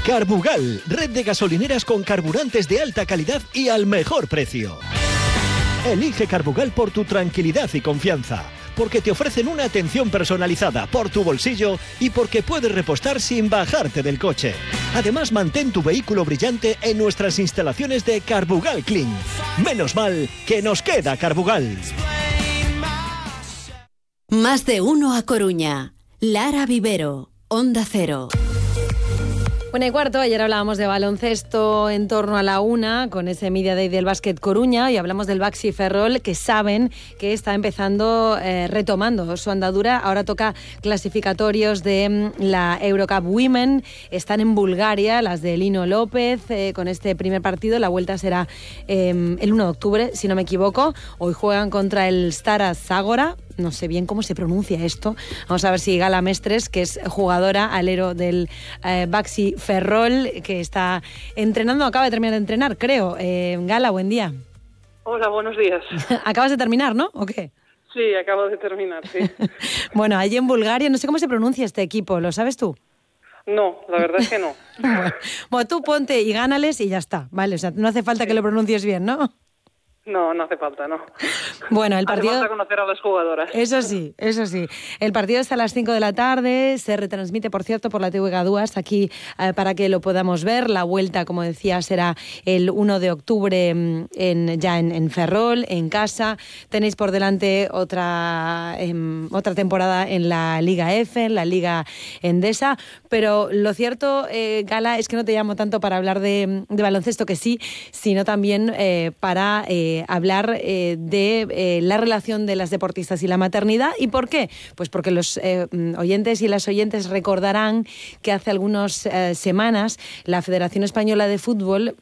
Carbugal, red de gasolineras con carburantes de alta calidad y al mejor precio. Elige Carbugal por tu tranquilidad y confianza, porque te ofrecen una atención personalizada por tu bolsillo y porque puedes repostar sin bajarte del coche. Además, mantén tu vehículo brillante en nuestras instalaciones de Carbugal Clean. Menos mal que nos queda Carbugal. Más de uno a Coruña. Lara Vivero, Onda Cero. 1:15, ayer hablábamos de baloncesto en torno a la 1 con ese Media Day del Básquet Coruña y hablamos del Baxi Ferrol, que saben que está empezando, retomando su andadura. Ahora toca clasificatorios de la Eurocup Women. Están en Bulgaria, las de Lino López, con este primer partido. La vuelta será el 1 de octubre, si no me equivoco. Hoy juegan contra el Stara Zagora. No sé bien cómo se pronuncia esto. Vamos a ver si Gala Mestres, que es jugadora, alero del Baxi Ferrol, que está entrenando, acaba de terminar de entrenar, creo. Gala, buen día. Hola, buenos días. Acabas de terminar, ¿no? ¿O qué? Sí, acabo de terminar, sí. Bueno, allí en Bulgaria, no sé cómo se pronuncia este equipo, ¿lo sabes tú? No, la verdad es que no. Bueno, tú ponte y gánales y ya está, ¿vale? O sea, no hace falta que lo pronuncies bien, ¿no? No, no hace falta, no. Bueno, el partido... Hace falta conocer a las jugadoras. Eso sí, eso sí. El partido está a las 5 de la tarde, se retransmite, por cierto, por la TV Gaduas, aquí para que lo podamos ver. La vuelta, como decía, será el 1 de octubre en Ferrol, en casa. Tenéis por delante otra temporada en la Liga F, en la Liga Endesa, pero lo cierto, Gala, es que no te llamo tanto para hablar de baloncesto, que sí, sino también para... hablar de la relación de las deportistas y la maternidad. ¿Y por qué? Pues porque los oyentes y las oyentes recordarán que hace algunas semanas la Federación Española de Fútbol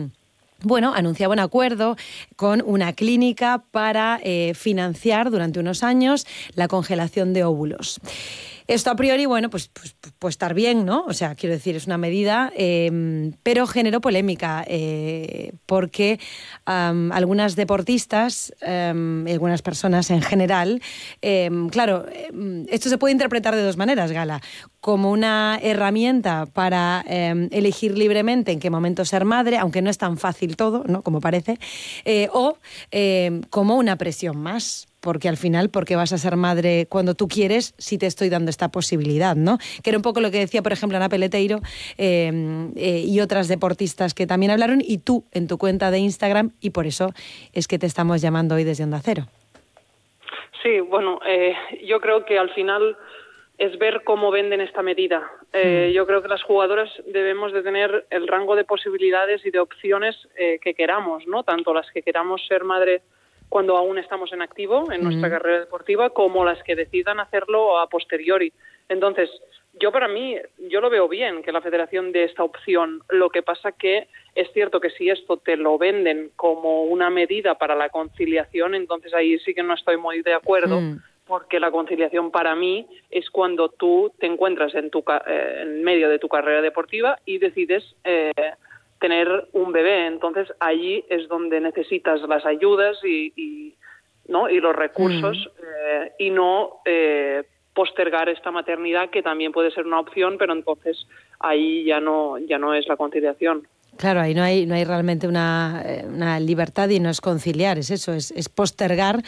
anunciaba un acuerdo con una clínica para financiar durante unos años la congelación de óvulos. Esto a priori, bueno, pues puede estar bien, ¿no? O sea, quiero decir, es una medida, pero generó polémica porque algunas deportistas y algunas personas en general, claro, esto se puede interpretar de dos maneras, Gala, como una herramienta para elegir libremente en qué momento ser madre, aunque no es tan fácil todo, ¿no? Como parece, o como una presión más. Porque al final, ¿por qué vas a ser madre cuando tú quieres si te estoy dando esta posibilidad, ¿no? Que era un poco lo que decía, por ejemplo, Ana Peleteiro y otras deportistas que también hablaron, y tú en tu cuenta de Instagram, y por eso es que te estamos llamando hoy desde Onda Cero. Sí, bueno, yo creo que al final es ver cómo venden esta medida. Yo creo que las jugadoras debemos de tener el rango de posibilidades y de opciones que queramos, ¿no? Tanto las que queramos ser madre cuando aún estamos en activo en nuestra carrera deportiva, como las que decidan hacerlo a posteriori. Entonces, para mí, yo lo veo bien que la federación dé esta opción. Lo que pasa que es cierto que si esto te lo venden como una medida para la conciliación, entonces ahí sí que no estoy muy de acuerdo, porque la conciliación para mí es cuando tú te encuentras en medio de tu carrera deportiva y decides tener un bebé. Entonces allí es donde necesitas las ayudas y los recursos y no postergar esta maternidad, que también puede ser una opción, pero entonces ahí ya no es la conciliación. Claro, ahí no hay realmente una libertad y no es conciliar, es eso, es postergar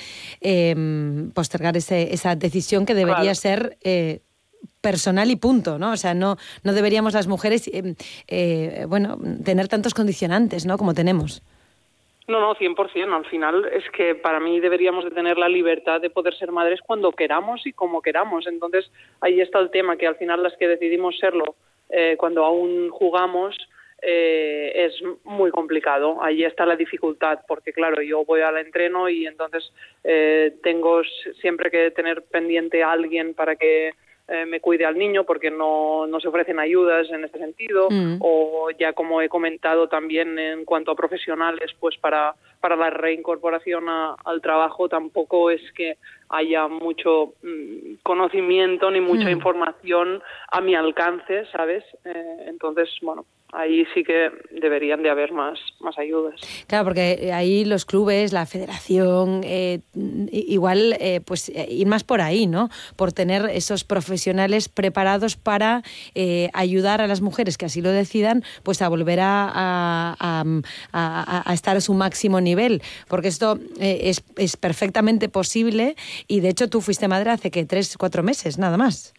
esa decisión que debería ser personal y punto, ¿no? O sea, no deberíamos las mujeres tener tantos condicionantes, ¿no? Como tenemos. No, 100%. Al final es que para mí deberíamos de tener la libertad de poder ser madres cuando queramos y como queramos. Entonces ahí está el tema, que al final las que decidimos serlo cuando aún jugamos es muy complicado. Ahí está la dificultad, porque claro, yo voy al entreno y entonces tengo siempre que tener pendiente a alguien para que me cuide al niño, porque no se ofrecen ayudas en este sentido, o ya como he comentado también en cuanto a profesionales, pues para la reincorporación al trabajo tampoco es que haya mucho conocimiento ni mucha información a mi alcance, ¿sabes? Entonces, bueno, ahí sí que deberían de haber más ayudas. Claro, porque ahí los clubes, la federación, igual pues ir más por ahí, ¿no? Por tener esos profesionales preparados para ayudar a las mujeres que así lo decidan, pues a volver a estar a su máximo nivel, porque esto es perfectamente posible y de hecho tú fuiste madre hace que 3-4 meses, nada más.